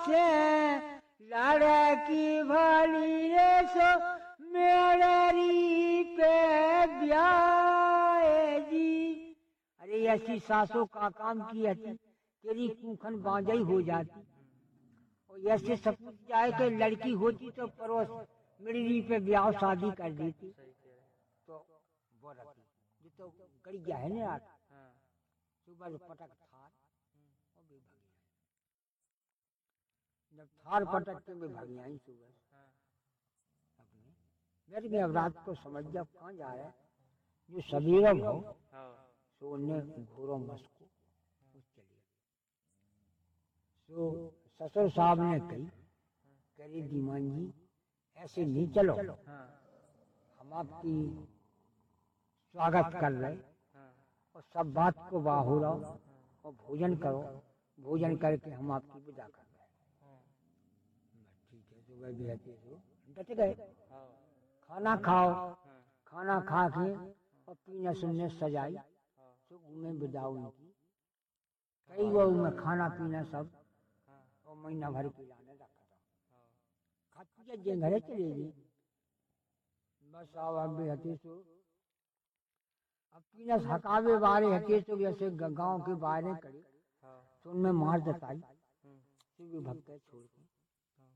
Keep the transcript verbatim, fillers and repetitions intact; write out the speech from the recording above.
से लड़की भली रे सो मेरी पे ब्याह जी। अरे ऐसी सासों का काम की थी तेरी कूखन बांझई हो जाती, और ऐसे सब कुछ जाए तो लड़की होती तो पड़ोस मेरी पे ब्याह शादी कर देती। तो वो रखी ये तो गड़ी गया है ना यार। सुबह जो पटक थार और भी भागी, जब थार पटक के भी भागी आई सुबह अपने मेरे में अब रात को समझ जब कहाँ जा रहा है जो सवेरा हो सो उन्हें घोरों मस्को चलिए। तो ससुर साहब ने कही करी दीमान जी ऐसे नहीं चलो, हम आपकी स्वागत कर रहे और सब बात को बाहु रहो और भोजन करो, भोजन करके हम आपकी विदा कर रहे। ठीक है तो वह भी डट गए। खाना खाओ, खाना खा के और पीने सुनने सजाई तो घूमे विदा उनकी। कई वो में खाना पीना सब और महीना भर के लाने रखा था खाती जे घरे चले गई। बस आओ अब भी हती सो अब पीना हकावे बारे हती तो जैसे गांव के बारे करे तो उनमें मार दताई शिव भक्त छोड़ के